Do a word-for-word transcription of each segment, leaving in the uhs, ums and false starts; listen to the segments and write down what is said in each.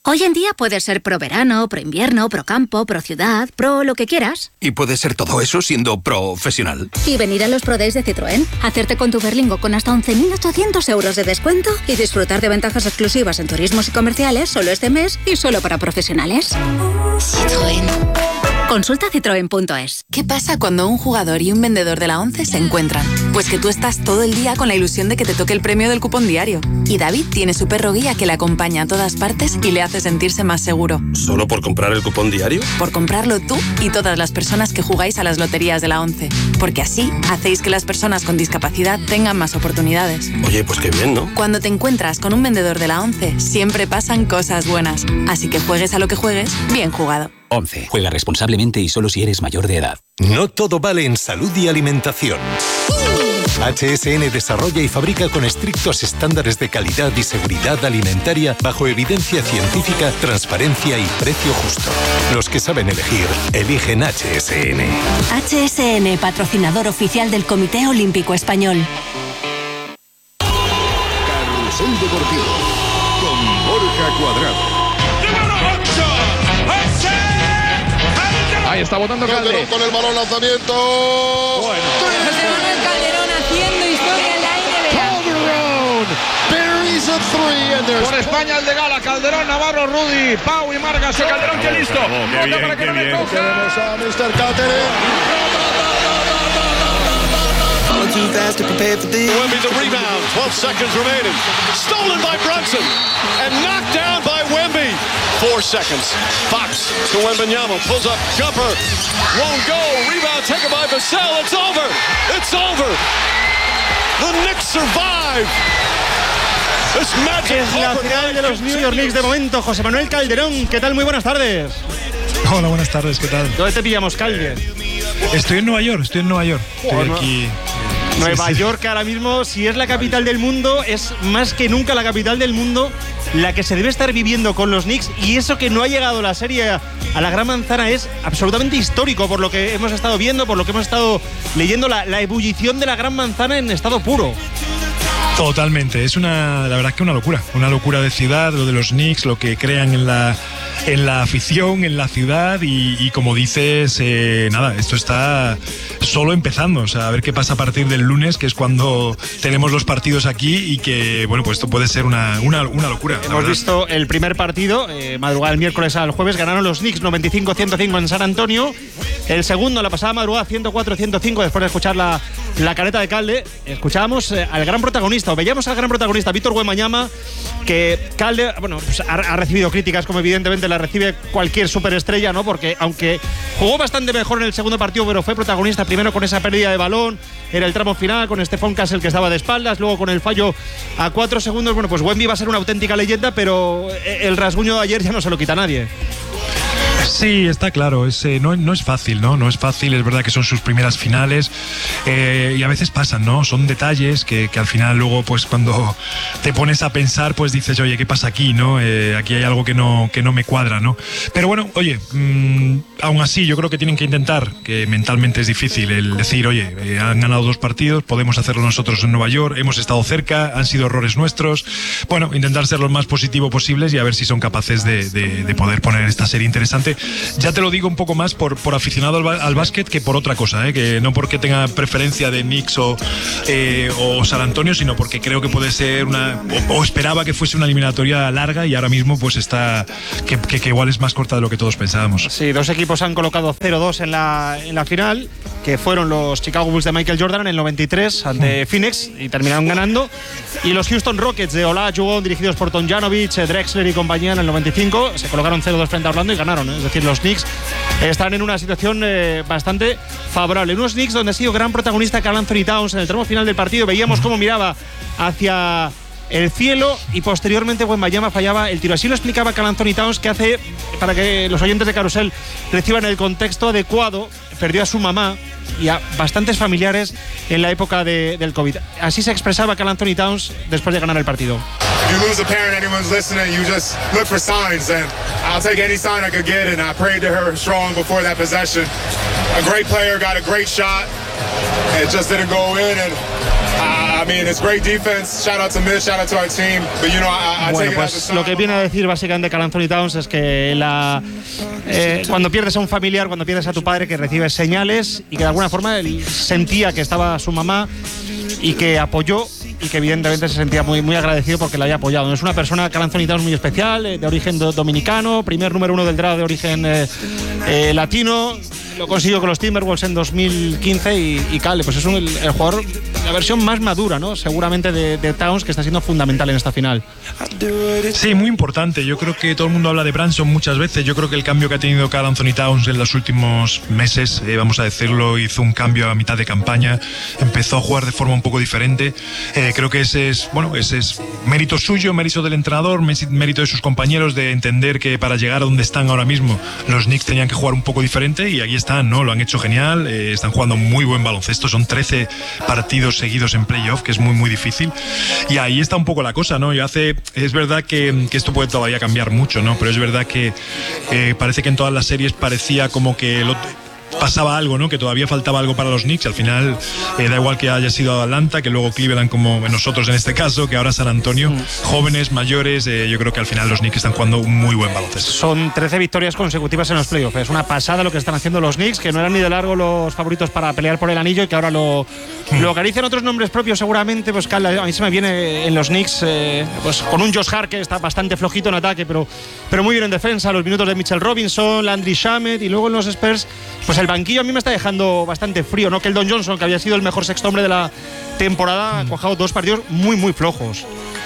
Hoy en día puedes ser pro verano, pro invierno, pro campo, pro ciudad, pro lo que quieras. Y puedes ser todo eso siendo profesional. Y venir a los Pro Days de Citroën, hacerte con tu Berlingo con hasta once mil ochocientos euros de descuento y disfrutar de ventajas exclusivas en turismos y comerciales solo este mes y solo para profesionales. Citroën. Consulta citroen punto es. ¿Qué pasa cuando un jugador y un vendedor de la ONCE se encuentran? Pues que tú estás todo el día con la ilusión de que te toque el premio del cupón diario. Y David tiene su perro guía que le acompaña a todas partes y le hace sentirse más seguro. ¿Solo por comprar el cupón diario? Por comprarlo tú y todas las personas que jugáis a las loterías de la ONCE. Porque así hacéis que las personas con discapacidad tengan más oportunidades. Oye, pues qué bien, ¿no? Cuando te encuentras con un vendedor de la ONCE, siempre pasan cosas buenas. Así que juegues a lo que juegues, bien jugado. ONCE. Juega responsablemente y solo si eres mayor de edad. No todo vale en salud y alimentación. H S N desarrolla y fabrica con estrictos estándares de calidad y seguridad alimentaria bajo evidencia científica, transparencia y precio justo. Los que saben elegir, eligen H S N. H S N, patrocinador oficial del Comité Olímpico Español. Carrusel Deportivo con Borja Cuadrado. Ahí está botando Calderón con el balón lanzamiento. Bueno. Manuel Calderón haciendo historia en la N B A. Calderón buries a three and there's... Por España el de Gala, Calderón, Navarro, Rudy, Pau y Margas. Calderón, que listo. Qué bien, para que no le coja. Tenemos a mister Calderón. Wemby the rebound, twelve seconds remaining. Stolen by Brunson and knocked down by Wemby. Four seconds. Fox to Wembanyama, pulls up, jumper, won't go. Rebound taken by Vassell. It's over. It's over. The Knicks survive. Es la final de los New York Knicks de momento. José Manuel Calderón, ¿qué tal? Muy buenas tardes. Hola, buenas tardes, ¿qué tal? ¿Dónde te pillamos, Calde? Estoy en Nueva York, estoy en Nueva York. Estoy oh, aquí. Nueva sí, sí. York ahora mismo, si es la capital del mundo, es más que nunca la capital del mundo, la que se debe estar viviendo con los Knicks, y eso que no ha llegado la serie a, a la Gran Manzana es absolutamente histórico por lo que hemos estado viendo, por lo que hemos estado leyendo, la, la ebullición de la Gran Manzana en estado puro. Totalmente, es una, la verdad que una locura, una locura de ciudad, lo de los Knicks, lo que crean en la, en la afición, en la ciudad y, y como dices, eh, nada, esto está solo empezando, o sea, a ver qué pasa a partir del lunes, que es cuando tenemos los partidos aquí y que, bueno, pues esto puede ser una, una, una locura. Hemos visto el primer partido, eh, madrugada del miércoles al jueves, ganaron los Knicks noventa y cinco a ciento cinco en San Antonio. El segundo, la pasada madrugada, ciento cuatro a ciento cinco, después de escuchar la, la careta de Calde, escuchábamos eh, al gran protagonista, o veíamos al gran protagonista, Víctor Wembanyama, que Calde, bueno, pues ha, ha recibido críticas, como evidentemente la recibe cualquier superestrella, ¿no? Porque aunque jugó bastante mejor en el segundo partido, pero fue protagonista primero con esa pérdida de balón en el tramo final, con Stephon Castle que estaba de espaldas, luego con el fallo a cuatro segundos. Bueno, pues Wemby va a ser una auténtica leyenda, pero el rasguño de ayer ya no se lo quita a nadie. Sí, está claro, es, eh, no, no es fácil, ¿no? No es fácil, es verdad que son sus primeras finales eh, y a veces pasan, ¿no? Son detalles que, que al final luego, pues cuando te pones a pensar, pues dices, oye, ¿qué pasa aquí, no? Eh, aquí hay algo que no, que no me cuadra, ¿no? Pero bueno, oye, mmm, aún así yo creo que tienen que intentar, que mentalmente es difícil el decir, oye, eh, han ganado dos partidos, podemos hacerlo nosotros en Nueva York, hemos estado cerca, han sido errores nuestros. Bueno, intentar ser lo más positivo posibles y a ver si son capaces de, de, de poder poner esta serie interesante. Ya te lo digo un poco más por, por aficionado al, al básquet que por otra cosa, ¿eh? Que no porque tenga preferencia de Knicks o, eh, o San Antonio, sino porque creo que puede ser una, o, o esperaba que fuese una eliminatoria larga y ahora mismo pues está, que, que, que igual es más corta de lo que todos pensábamos. Sí, dos equipos han colocado cero dos en la, en la final, que fueron los Chicago Bulls de Michael Jordan en el noventa y tres ante Phoenix y terminaron ganando, y los Houston Rockets de Olajuwon, dirigidos por Tomljanovic, Drexler y compañía, en el noventa y cinco se colocaron cero dos frente a Orlando y ganaron, ¿eh? Es decir, los Knicks están en una situación eh, bastante favorable. Unos Knicks donde ha sido gran protagonista Karl Anthony Towns. En el tramo final del partido veíamos cómo miraba hacia el cielo y posteriormente Wembanyama fallaba el tiro. Así lo explicaba Karl Anthony Towns, que hace, para que los oyentes de Carrusel reciban el contexto adecuado, perdió a su mamá y a bastantes familiares en la época de, del COVID. Así se expresaba Karl Anthony Towns después de ganar el partido. You lose a parent, anyone's listening, you just look for signs, and I'll take any sign I could get, and I prayed to her strong before that possession. A great player got a great shot, and it just didn't go in, and I I mean, it's great defense. Shout out to Mitch, shout out to our team. But you know, I, I bueno, take pues it as a lo que viene a decir básicamente Karl Anthony Towns es que la, eh, cuando pierdes a un familiar, cuando pierdes a tu padre, que recibes señales y que de alguna forma él sentía que estaba su mamá y que apoyó y que evidentemente se sentía muy, muy agradecido porque la había apoyado. Es una persona, Karl Anthony Towns, muy especial, de origen do, dominicano, primer número uno del draft de origen eh, eh, latino. Lo consiguió con los Timberwolves en dos mil quince y, y Cal, pues es un, el, el jugador, la versión más madura, ¿no? Seguramente de, de Towns, que está siendo fundamental en esta final. Sí, muy importante. Yo creo que todo el mundo habla de Brunson muchas veces. Yo creo que el cambio que ha tenido Karl Anthony Towns en los últimos meses, eh, vamos a decirlo, hizo un cambio a mitad de campaña. Empezó a jugar de forma un poco diferente. Eh, creo que ese es, bueno, ese es mérito suyo, mérito del entrenador, mérito de sus compañeros de entender que para llegar a donde están ahora mismo los Knicks tenían que jugar un poco diferente y aquí está. ¿no? Lo han hecho genial, eh, están jugando muy buen baloncesto, son trece partidos seguidos en playoff, que es muy muy difícil, y ahí está un poco la cosa, ¿no? Y hace, es verdad que, que esto puede todavía cambiar mucho, ¿no? Pero es verdad que eh, parece que en todas las series parecía como que lo, pasaba algo, ¿no? Que todavía faltaba algo para los Knicks. Al final eh, da igual que haya sido Atlanta, que luego Cleveland, como nosotros en este caso, que ahora San Antonio, mm. jóvenes, mayores, eh, yo creo que al final los Knicks están jugando un muy buen baloncesto. Son trece victorias consecutivas en los playoffs. Es una pasada lo que están haciendo los Knicks, que no eran ni de largo los favoritos para pelear por el anillo y que ahora lo, mm. lo acarician otros nombres propios seguramente. Pues Cal, a mí se me viene en los Knicks eh, pues con un Josh Hart que está bastante flojito en ataque, pero, pero muy bien en defensa, los minutos de Mitchell Robinson, Landry Shamet, y luego en los Spurs pues el banquillo a mí me está dejando bastante frío, ¿no? Keldon Johnson, que había sido el mejor sexto hombre de la temporada, ha cojado dos partidos muy, muy flojos.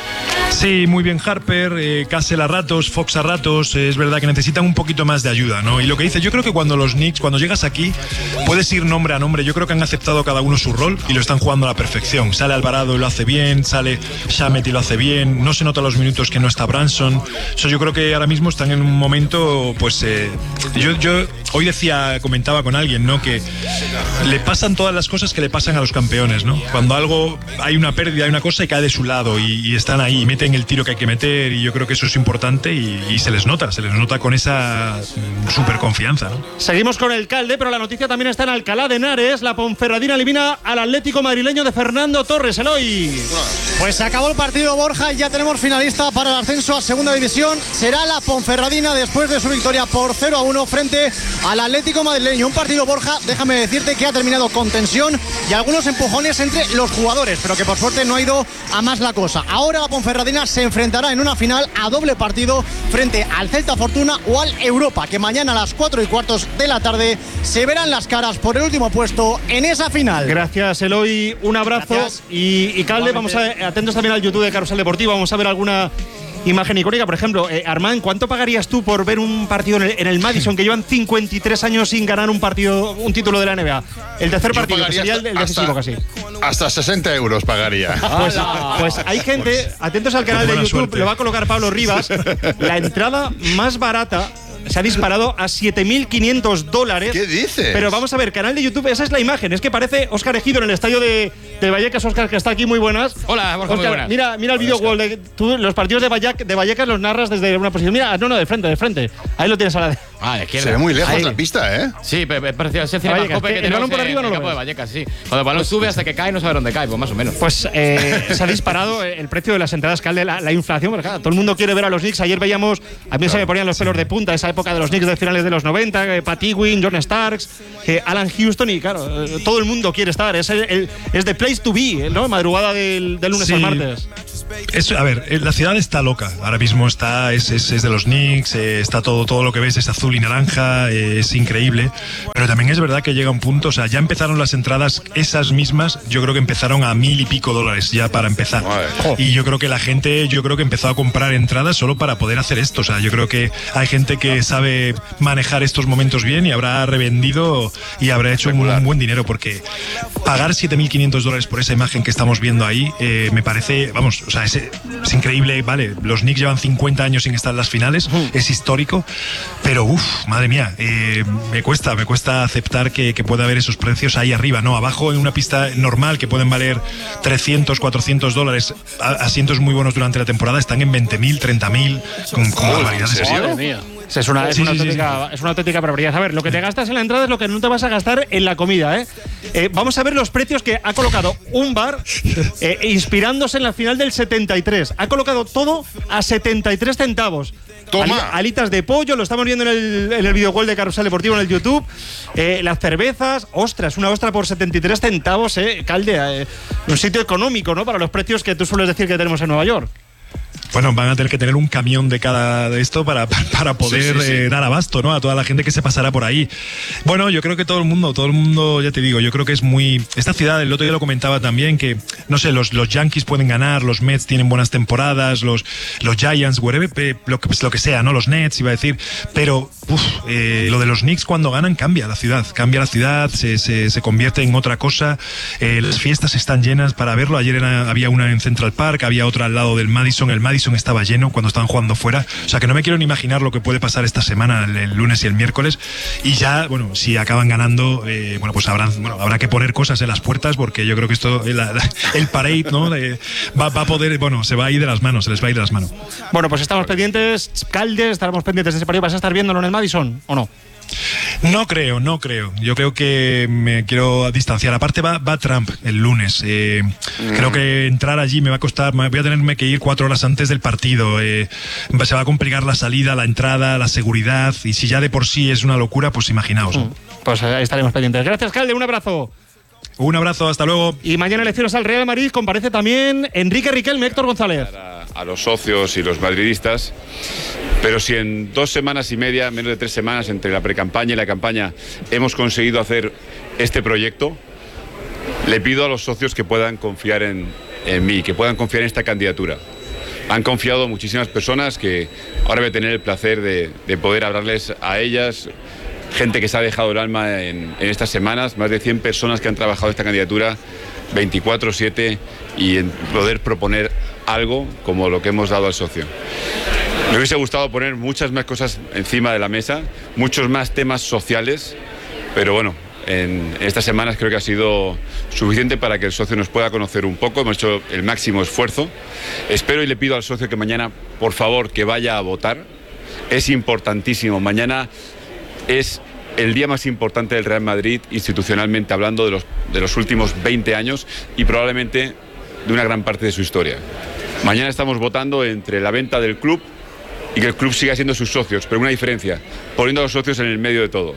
Sí, muy bien Harper, eh, Cassell a ratos, Fox a ratos, eh, es verdad que necesitan un poquito más de ayuda, ¿no? Y lo que dice, yo creo que cuando los Knicks, cuando llegas aquí, puedes ir nombre a nombre, yo creo que han aceptado cada uno su rol y lo están jugando a la perfección. Sale Alvarado y lo hace bien, sale Shamet y lo hace bien, no se nota los minutos que no está Brunson. Eso yo creo que ahora mismo están en un momento, pues, eh, yo, yo hoy decía, comentaba con alguien, ¿no? Que le pasan todas las cosas que le pasan a los campeones, ¿no? Cuando algo, hay una pérdida, hay una cosa y cae de su lado y, y están ahí, y meten el tiro que hay que meter, y yo creo que eso es importante y, y se les nota, se les nota con esa súper confianza, ¿no? Seguimos con el Calde, pero la noticia también está en Alcalá de Henares. La Ponferradina elimina al Atlético madrileño de Fernando Torres. Eloy. Pues se acabó el partido, Borja, y ya tenemos finalista para el ascenso a Segunda División. Será la Ponferradina después de su victoria por cero a uno frente al Atlético madrileño. Un partido, Borja, déjame decirte que ha terminado con tensión y algunos empujones entre los jugadores, pero que por suerte no ha ido a más la cosa. Ahora la Ponferradina se enfrentará en una final a doble partido frente al Celta Fortuna o al Europa, que mañana a las cuatro y cuartos de la tarde se verán las caras por el último puesto en esa final. Gracias, Eloy, un abrazo. Gracias. y, y Calde, vamos a atentos también al YouTube de Carrusel Deportivo, vamos a ver alguna imagen icónica. Por ejemplo, eh, Armand, ¿cuánto pagarías tú por ver un partido en el, en el Madison, que llevan cincuenta y tres años sin ganar un partido, un título de la N B A? El tercer Yo partido, que sería el, el decisivo casi. Hasta sesenta euros pagaría. Pues, pues hay gente, atentos al canal de YouTube, suerte. Lo va a colocar Pablo Rivas. La entrada más barata se ha disparado a siete mil quinientos dólares. ¿Qué dices? Pero vamos a ver, canal de YouTube, esa es la imagen. Es que parece Óscar Ejido en el estadio de, de Vallecas. Óscar, que está aquí, muy buenas. Hola, Borja, Óscar, muy buenas. Mira, mira el vídeo gol. De, tú los partidos de, Vallac, de Vallecas los narras desde una posición. Mira, no, no, de frente, de frente. Ahí lo tienes a la de. Ah, de izquierda. Se ve muy lejos Ahí. La pista, ¿eh? Sí, pero es parecido. Es el Vallecas, que, que el balón por arriba no lo campo ves. de Vallecas, sí. Cuando el balón pues, sube hasta que cae, no sabe dónde cae, pues más o menos. Pues eh, se ha disparado el precio de las entradas, Calde, la, la inflación. Porque, claro, todo el mundo quiere ver a los Knicks. Ayer veíamos, a mí se me ponían los pelos de punta, esa época de los Knicks de finales de los noventa, eh, Pat Ewing, John Starks, eh, Alan Houston, y claro, eh, todo el mundo quiere estar. Es, el, el, es the place to be, ¿no? Madrugada del, del lunes sí. al martes. Es, a ver, la ciudad está loca. Ahora mismo está, es, es, es de los Knicks, eh, está todo, todo lo que ves es azul y naranja, eh, es increíble. Pero también es verdad que llega un punto, o sea, ya empezaron las entradas, esas mismas, yo creo que empezaron a mil y pico dólares ya para empezar. Oh. Y yo creo que la gente, yo creo que empezó a comprar entradas solo para poder hacer esto. O sea, yo creo que hay gente que sabe manejar estos momentos bien y habrá revendido y habrá hecho un, un buen dinero, porque pagar siete mil quinientos dólares por esa imagen que estamos viendo ahí, eh, me parece, vamos, o sea, es, es increíble, vale, los Knicks llevan cincuenta años sin estar en las finales, uh. es histórico, pero uff, madre mía, eh, me cuesta, me cuesta aceptar que, que pueda haber esos precios ahí arriba, no, abajo en una pista normal que pueden valer trescientos, cuatrocientos dólares, asientos muy buenos durante la temporada están en veinte mil, treinta mil, con, con barbaridades. Madre mía. Es una, es, Sí, una sí, auténtica, sí. es una auténtica barbaridad. A ver, lo que te gastas en la entrada es lo que no te vas a gastar en la comida, ¿eh? Eh, vamos a ver los precios que ha colocado un bar eh, inspirándose en la final del setenta y tres. Ha colocado todo a setenta y tres centavos. Toma. Ali- alitas de pollo, lo estamos viendo en el, en el videogol de Carrusel Deportivo en el YouTube. Eh, las cervezas, ostras, una ostra por setenta y tres centavos, ¿eh? Calde, eh, un sitio económico, ¿no? Para los precios que tú sueles decir que tenemos en Nueva York. Bueno, van a tener que tener un camión de cada de esto para, para poder Sí, sí, sí. eh, dar abasto, ¿no? A toda la gente que se pasará por ahí. Bueno, yo creo que todo el mundo, todo el mundo, ya te digo, yo creo que es muy... Esta ciudad, el otro día lo comentaba también, que, no sé, los, los Yankees pueden ganar, los Mets tienen buenas temporadas, los, los Giants, whatever, eh, lo, que, lo que sea, ¿no? Los Nets, iba a decir. Pero, uf, eh, lo de los Knicks cuando ganan cambia la ciudad. Cambia la ciudad, se, se, se convierte en otra cosa. Eh, las fiestas están llenas para verlo. Ayer era, había una en Central Park, había otra al lado del Madison. El Madison estaba lleno cuando estaban jugando fuera. O sea que no me quiero ni imaginar lo que puede pasar esta semana, el, el lunes y el miércoles. Y ya, bueno, si acaban ganando, eh, bueno, pues habrán, bueno, habrá que poner cosas en las puertas porque yo creo que esto, la, la, el parade, ¿no? Eh, va, va a poder, bueno, se va a ir de las manos, se les va a ir de las manos. Bueno, pues estamos pendientes, Calde, estaremos pendientes de ese partido. ¿Vas a estar viéndolo en el Madison o no? No creo, no creo. Yo creo que me quiero distanciar. Aparte va, va Trump el lunes. Eh, mm. Creo que entrar allí me va a costar, voy a tenerme que ir cuatro horas antes del partido. Eh, se va a complicar la salida, la entrada, la seguridad. Y si ya de por sí es una locura, pues imaginaos. ¿no? Mm. Pues ahí estaremos pendientes. Gracias, Calde, un abrazo. Un abrazo, hasta luego. Y mañana elecciones al Real Madrid comparece también Enrique Riquelme, Héctor González. A, a los socios y los madridistas, pero si en dos semanas y media, menos de tres semanas entre la precampaña y la campaña, hemos conseguido hacer este proyecto, le pido a los socios que puedan confiar en, en mí, que puedan confiar en esta candidatura. Han confiado muchísimas personas que ahora voy a tener el placer de, de poder hablarles a ellas. Gente que se ha dejado el alma en, en estas semanas, más de cien personas que han trabajado esta candidatura veinticuatro siete y en poder proponer algo como lo que hemos dado al socio. Me hubiese gustado poner muchas más cosas encima de la mesa, muchos más temas sociales, pero bueno, en estas semanas creo que ha sido suficiente para que el socio nos pueda conocer un poco. Hemos hecho el máximo esfuerzo. Espero y le pido al socio que mañana, por favor, que vaya a votar. Es importantísimo. Mañana es el día más importante del Real Madrid, institucionalmente hablando, de los, de los últimos veinte años y probablemente de una gran parte de su historia. Mañana estamos votando entre la venta del club y que el club siga siendo sus socios, pero una diferencia, poniendo a los socios en el medio de todo.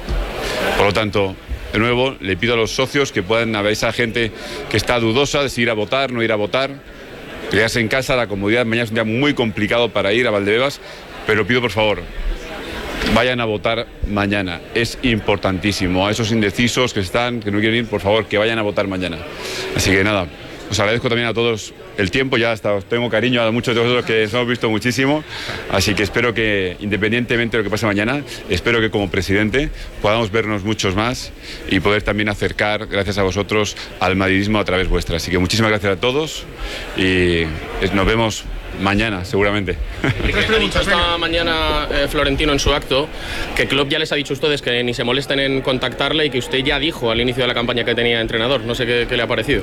Por lo tanto, de nuevo, le pido a los socios que puedan, a esa gente que está dudosa de si ir a votar, no ir a votar, quedarse en casa, la comodidad. Mañana es un día muy complicado para ir a Valdebebas, pero pido por favor, vayan a votar mañana, es importantísimo. A esos indecisos que están, que no quieren ir, por favor, que vayan a votar mañana. Así que nada, os agradezco también a todos el tiempo, ya hasta os tengo cariño a muchos de vosotros que os hemos visto muchísimo, así que espero que, independientemente de lo que pase mañana, espero que como presidente podamos vernos muchos más y poder también acercar, gracias a vosotros, al madridismo a través vuestra. Así que muchísimas gracias a todos y nos vemos mañana, seguramente. Ha dicho esta mañana eh, Florentino en su acto que Klopp ya les ha dicho a ustedes que ni se molesten en contactarle y que usted ya dijo al inicio de la campaña que tenía entrenador. No sé qué, qué le ha parecido.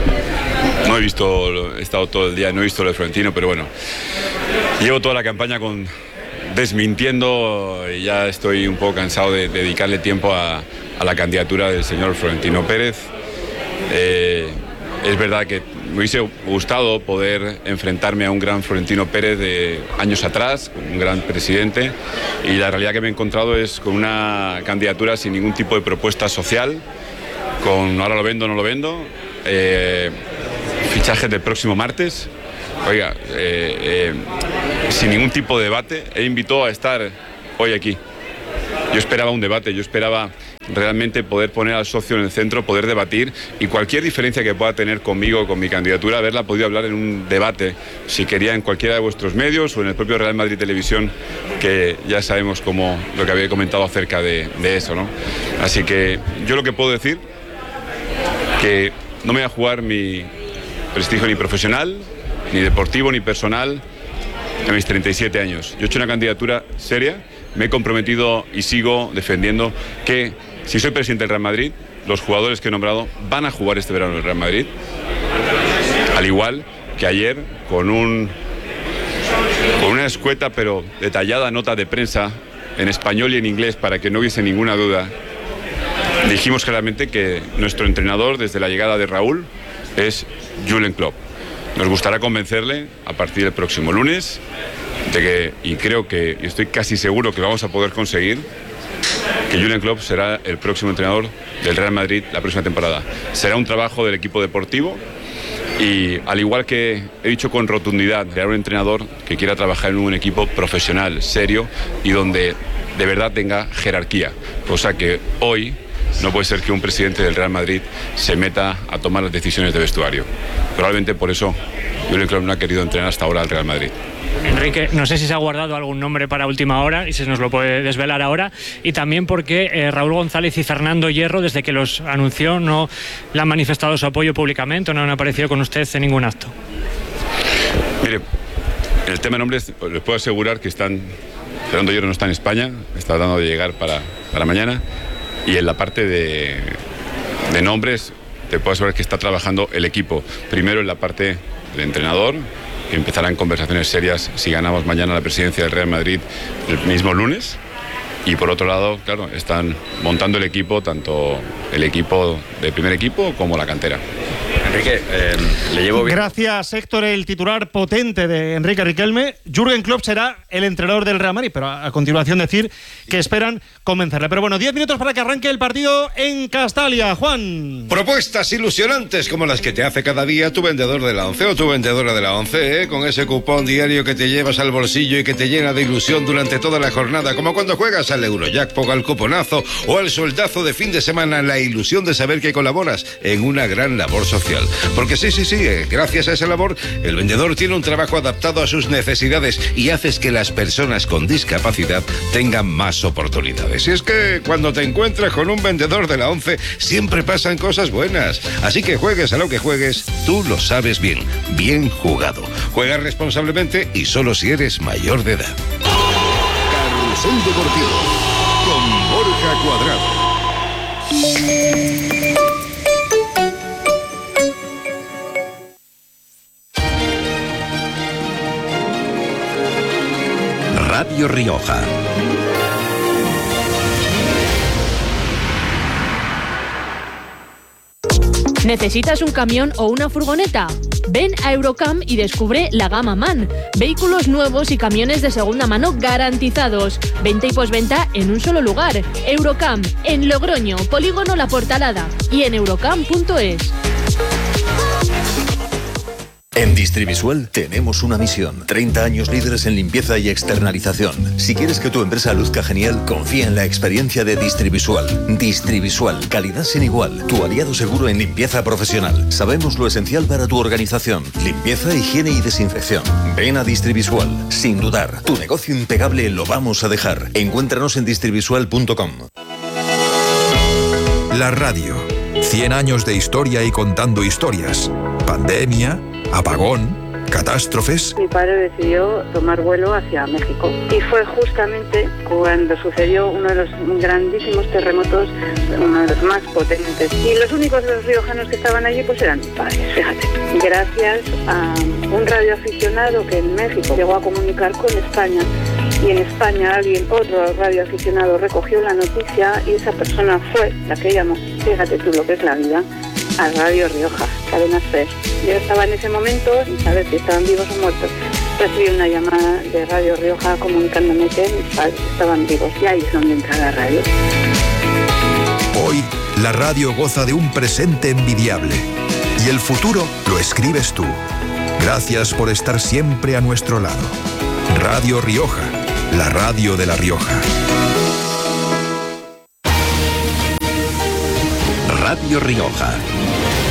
No he visto, he estado todo el día, no he visto lo de Florentino, pero bueno, llevo toda la campaña con desmintiendo y ya estoy un poco cansado de, de dedicarle tiempo a, a la candidatura del señor Florentino Pérez. Eh, es verdad que me hubiese gustado poder enfrentarme a un gran Florentino Pérez de años atrás, un gran presidente, y la realidad que me he encontrado es con una candidatura sin ningún tipo de propuesta social, con ahora lo vendo, no lo vendo, eh, fichajes del próximo martes, oiga, eh, eh, sin ningún tipo de debate. Él invitó a estar hoy aquí. Yo esperaba un debate, yo esperaba realmente poder poner al socio en el centro, poder debatir y cualquier diferencia que pueda tener conmigo, con mi candidatura, haberla podido hablar en un debate, si quería en cualquiera de vuestros medios o en el propio Real Madrid Televisión, que ya sabemos cómo, lo que había comentado acerca de, de eso, ¿no? Así que yo lo que puedo decir, que no me voy a jugar mi prestigio ni profesional, ni deportivo, ni personal a mis treinta y siete años. Yo he hecho una candidatura seria, me he comprometido y sigo defendiendo que si soy presidente del Real Madrid, los jugadores que he nombrado van a jugar este verano en el Real Madrid, al igual que ayer con un con una escueta pero detallada nota de prensa en español y en inglés para que no hubiese ninguna duda, dijimos claramente que nuestro entrenador desde la llegada de Raúl es Jürgen Klopp. Nos gustará convencerle a partir del próximo lunes de que, y creo que, y estoy casi seguro que vamos a poder conseguir, que Jürgen Klopp será el próximo entrenador del Real Madrid la próxima temporada. Será un trabajo del equipo deportivo y, al igual que he dicho con rotundidad, crear un entrenador que quiera trabajar en un equipo profesional, serio y donde de verdad tenga jerarquía, cosa que hoy no puede ser que un presidente del Real Madrid se meta a tomar las decisiones de vestuario. Probablemente por eso Jürgen Klopp no ha querido entrenar hasta ahora al Real Madrid. Enrique, no sé si se ha guardado algún nombre para última hora y si nos lo puede desvelar ahora, y también porque eh, Raúl González y Fernando Hierro, desde que los anunció, no le han manifestado su apoyo públicamente o no han aparecido con usted en ningún acto. Mire, el tema de nombres, les puedo asegurar que están, Fernando Hierro no está en España, está tratando de llegar para, para mañana, y en la parte de, de nombres te puedo asegurar que está trabajando el equipo, primero en la parte del entrenador, que empezarán conversaciones serias si ganamos mañana la presidencia del Real Madrid el mismo lunes. Y por otro lado, claro, están montando el equipo, tanto el equipo del primer equipo como la cantera. Enrique, eh, le llevo bien. Gracias, Héctor, el titular potente de Enrique Riquelme. Jürgen Klopp será el entrenador del Real Madrid, pero a, a continuación decir que esperan convencerle. Pero bueno, diez minutos para que arranque el partido en Castalia. Juan. Propuestas ilusionantes como las que te hace cada día tu vendedor de la ONCE o tu vendedora de la ONCE, ¿eh? Con ese cupón diario que te llevas al bolsillo y que te llena de ilusión durante toda la jornada, como cuando juegas al Eurojackpot, al cuponazo o al soldazo de fin de semana, la ilusión de saber que colaboras en una gran labor social. Porque sí, sí, sí, gracias a esa labor, el vendedor tiene un trabajo adaptado a sus necesidades y haces que las personas con discapacidad tengan más oportunidades. Y es que cuando te encuentras con un vendedor de la ONCE, siempre pasan cosas buenas. Así que juegues a lo que juegues, tú lo sabes bien. Bien jugado. Juega responsablemente y solo si eres mayor de edad. Carrusel Deportivo con Borja Cuadrado. Radio Rioja. ¿Necesitas un camión o una furgoneta? Ven a Eurocam y descubre la gama MAN. Vehículos nuevos y camiones de segunda mano garantizados. Venta y posventa en un solo lugar. Eurocam, en Logroño, Polígono La Portalada y en eurocam punto es. En Distrivisual tenemos una misión. treinta años líderes en limpieza y externalización. Si quieres que tu empresa luzca genial, confía en la experiencia de Distrivisual. Distrivisual, calidad sin igual. Tu aliado seguro en limpieza profesional. Sabemos lo esencial para tu organización. Limpieza, higiene y desinfección. Ven a Distrivisual. Sin dudar, tu negocio impecable lo vamos a dejar. Encuéntranos en distrivisual punto com. La radio. cien años de historia y contando historias. Pandemia, apagón, catástrofes. Mi padre decidió tomar vuelo hacia México y fue justamente cuando sucedió uno de los grandísimos terremotos, uno de los más potentes. Y los únicos de los riojanos que estaban allí pues eran mis padres, fíjate. Gracias a un radioaficionado que en México llegó a comunicar con España, y en España alguien, otro radioaficionado, recogió la noticia y esa persona fue la que llamó, fíjate tú lo que es la vida, a Radio Rioja, Cadena Ser. Yo estaba en ese momento, sin saber si estaban vivos o muertos, recibí una llamada de Radio Rioja comunicándome que mis padres estaban vivos, y ahí es donde entra la radio. Hoy, la radio goza de un presente envidiable, y el futuro lo escribes tú. Gracias por estar siempre a nuestro lado. Radio Rioja, la radio de La Rioja. Radio Rioja.